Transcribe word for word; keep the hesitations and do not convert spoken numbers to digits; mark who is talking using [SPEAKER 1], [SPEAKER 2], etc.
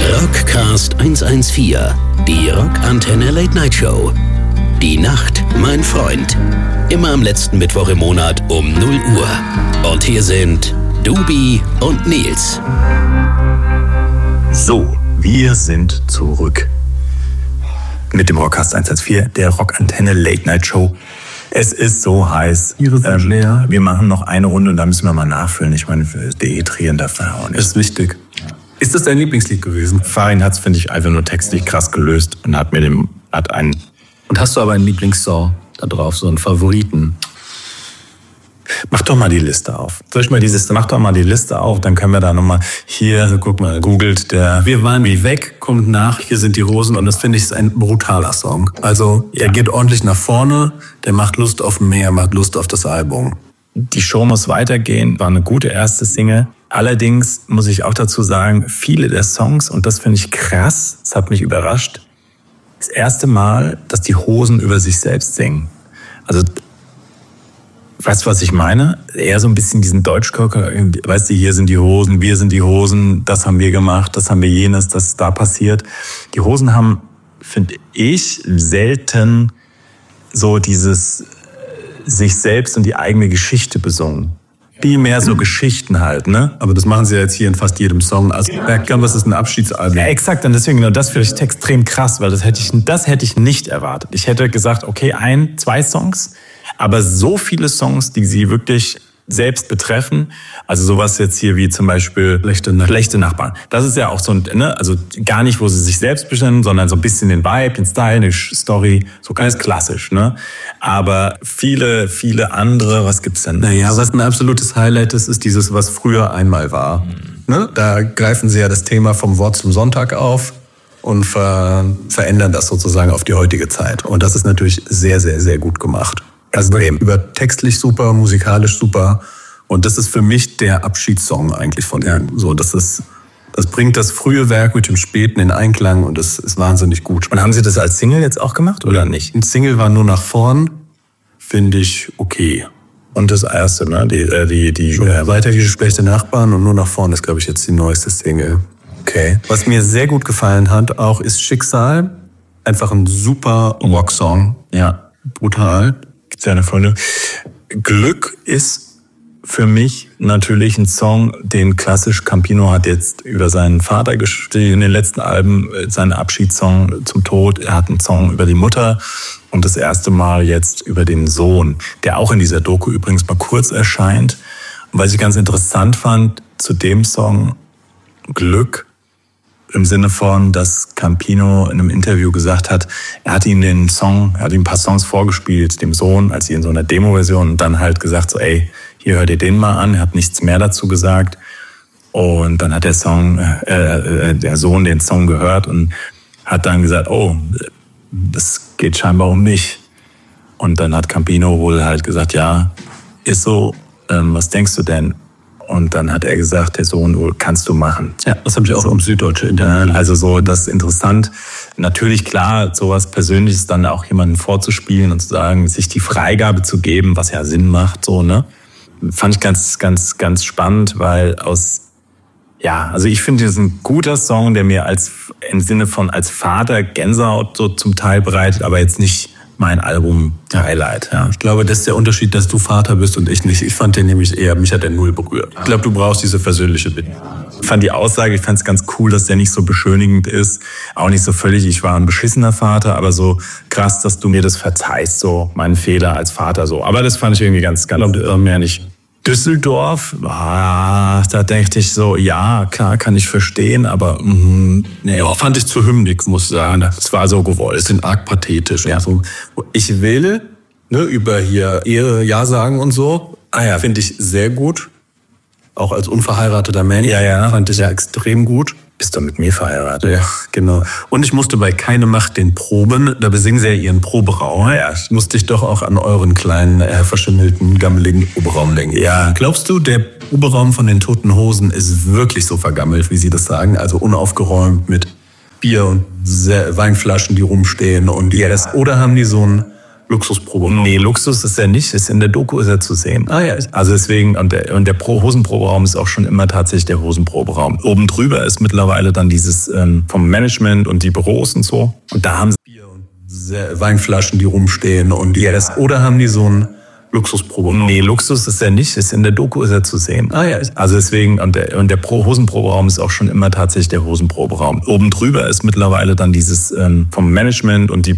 [SPEAKER 1] Rockcast hundertvierzehn, die Rockantenne Late Night Show. Die Nacht, mein Freund. Immer am letzten Mittwoch im Monat um null Uhr. Und hier sind Dubi und Nils.
[SPEAKER 2] So, wir sind zurück mit dem Rockcast hundertvierzehn, der Rockantenne Late Night Show. Es ist so heiß. Ähm, wir machen noch eine Runde und da müssen wir mal nachfüllen. Ich meine, dehydrieren darf man auch nicht.
[SPEAKER 3] Das ist wichtig. Ist das dein Lieblingslied gewesen?
[SPEAKER 2] Farin hat es, finde ich, einfach nur textlich krass gelöst und hat mir dem, hat einen...
[SPEAKER 3] Und hast du aber einen Lieblingssong da drauf, so einen Favoriten?
[SPEAKER 2] Mach doch mal die Liste auf. Soll ich mal die Liste? Mach doch mal die Liste auf, dann können wir da nochmal, hier, also guck mal, googelt der...
[SPEAKER 3] Wir waren wie weg, kommt nach, hier sind die Rosen und das finde ich ist ein brutaler Song. Also, ja. Der geht ordentlich nach vorne, der macht Lust auf mehr, macht Lust auf das Album.
[SPEAKER 2] Die Show muss weitergehen, war eine gute erste Single. Allerdings muss ich auch dazu sagen, viele der Songs, und das finde ich krass, das hat mich überrascht, das erste Mal, dass die Hosen über sich selbst singen. Also, weißt du, was ich meine? Eher so ein bisschen diesen Deutschkörper, weißt du, hier sind die Hosen, wir sind die Hosen, das haben wir gemacht, das haben wir jenes, das ist da passiert. Die Hosen haben, finde ich, selten so dieses sich selbst und die eigene Geschichte besungen. Viel mehr so Geschichten halt, ne?
[SPEAKER 3] Aber das machen sie ja jetzt hier in fast jedem Song. Also, was ist ein Abschiedsalbum?
[SPEAKER 2] Ja, exakt. Und deswegen, genau, das finde ich extrem krass, weil das hätte ich, das hätte ich nicht erwartet. Ich hätte gesagt, okay, ein, zwei Songs, aber so viele Songs, die sie wirklich selbst betreffen. Also sowas jetzt hier wie zum Beispiel
[SPEAKER 3] Schlechte, Nach-
[SPEAKER 2] Schlechte Nachbarn. Das ist ja auch so ein, ne, also gar nicht, wo sie sich selbst bestimmen, sondern so ein bisschen den Vibe, den Style, eine Story, so ganz klassisch, ne? Aber viele, viele andere, was gibt's denn?
[SPEAKER 3] Naja, was ein absolutes Highlight ist, ist dieses, was früher einmal war. Mhm. Ne? Da greifen sie ja das Thema vom Wort zum Sonntag auf und ver- verändern das sozusagen auf die heutige Zeit. Und das ist natürlich sehr, sehr, sehr gut gemacht. Also über textlich super, musikalisch super. Und das ist für mich der Abschiedssong eigentlich von ihm. So, das ist, das bringt das frühe Werk mit dem späten in Einklang und das ist wahnsinnig gut.
[SPEAKER 2] Und haben Sie das als Single jetzt auch gemacht oder nicht?
[SPEAKER 3] Ein Single war nur nach vorn, finde ich okay.
[SPEAKER 2] Und das erste, ne? Die, äh, die, die,
[SPEAKER 3] äh, weiter die Schlechte Nachbarn und nur nach vorn ist, glaube ich, jetzt die neueste Single.
[SPEAKER 2] Okay.
[SPEAKER 3] Was mir sehr gut gefallen hat, auch ist Schicksal. Einfach ein super Rocksong.
[SPEAKER 2] Ja.
[SPEAKER 3] Brutal.
[SPEAKER 2] Gibt's ja eine Freunde. Glück ist für mich natürlich ein Song, den klassisch Campino hat jetzt über seinen Vater geschrieben, in den letzten Alben, seinen Abschiedssong zum Tod. Er hat einen Song über die Mutter und das erste Mal jetzt über den Sohn, der auch in dieser Doku übrigens mal kurz erscheint. Und was ich ganz interessant fand zu dem Song Glück, im Sinne von, dass Campino in einem Interview gesagt hat, er hat ihm den Song, er hat ihm ein paar Songs vorgespielt, dem Sohn, als sie in so einer Demo-Version, und dann halt gesagt so, ey, hier hört ihr den mal an, er hat nichts mehr dazu gesagt. Und dann hat der Song, äh, äh, der Sohn den Song gehört und hat dann gesagt, oh, das geht scheinbar um mich. Und dann hat Campino wohl halt gesagt, ja, ist so, ähm, was denkst du denn? Und dann hat er gesagt, der Sohn, wohl, kannst du machen.
[SPEAKER 3] Ja, das habe ich auch so im Süddeutsche Internet.
[SPEAKER 2] Also so, das ist interessant. Natürlich, klar, sowas Persönliches dann auch jemanden vorzuspielen und zu sagen, sich die Freigabe zu geben, was ja Sinn macht, so, ne? Fand ich ganz, ganz, ganz spannend, weil aus, ja, also ich finde, das ist ein guter Song, der mir als, im Sinne von als Vater Gänsehaut so zum Teil bereitet, aber jetzt nicht mein Album-Highlight, ja.
[SPEAKER 3] Ich glaube, das ist der Unterschied, dass du Vater bist und ich nicht. Ich fand den nämlich eher, mich hat der null berührt. Ich glaube, du brauchst diese versöhnliche Bitte.
[SPEAKER 2] Ich fand die Aussage, ich fand es ganz cool, dass der nicht so beschönigend ist. Auch nicht so völlig, ich war ein beschissener Vater, aber so krass, dass du mir das verzeihst, so meinen Fehler als Vater, so. Aber das fand ich irgendwie ganz, ganz,
[SPEAKER 3] glaube, mehr nicht.
[SPEAKER 2] Düsseldorf, ah, da dachte ich so, ja, klar, kann ich verstehen, aber mm,
[SPEAKER 3] nee, ja, fand ich zu hymnig, muss ich sagen.
[SPEAKER 2] Das war so gewollt.
[SPEAKER 3] Das sind arg pathetisch.
[SPEAKER 2] Ja.
[SPEAKER 3] So. Ich will, ne, über hier Ehe, Ja sagen und so, ah ja, finde ich sehr gut. Auch als unverheirateter Mensch.
[SPEAKER 2] Ja, ja.
[SPEAKER 3] Fand ich ja extrem gut.
[SPEAKER 2] Bist du mit mir verheiratet?
[SPEAKER 3] Ja, genau. Und ich musste bei Keine Macht den Proben, da besingen sie ja ihren Proberaum. Ja, musste ich doch auch an euren kleinen, äh, verschimmelten, gammeligen Proberaum denken.
[SPEAKER 2] Ja.
[SPEAKER 3] Glaubst du, der Proberaum von den Toten Hosen ist wirklich so vergammelt, wie sie das sagen? Also unaufgeräumt mit Bier und Weinflaschen, die rumstehen und yes. Oder haben die so ein Luxusproberaum.
[SPEAKER 2] Nee, Luxus ist er nicht, ist in der Doku ist er zu sehen.
[SPEAKER 3] Ah ja.
[SPEAKER 2] Also deswegen, und der, und der Pro Hosenproberaum ist auch schon immer tatsächlich der Hosenproberaum. Oben drüber ist mittlerweile dann dieses ähm, vom Management und die Büros und so. Und da haben sie
[SPEAKER 3] Bier und Weinflaschen, die rumstehen. Und die, ja, das, oder haben die so ein Luxusproberaum?
[SPEAKER 2] Nee, Luxus ist er nicht, ist in der Doku ist er zu sehen.
[SPEAKER 3] Ah ja.
[SPEAKER 2] Also deswegen, und der, und der Pro Hosenproberaum ist auch schon immer tatsächlich der Hosenproberaum. Oben drüber ist mittlerweile dann dieses ähm, vom Management und die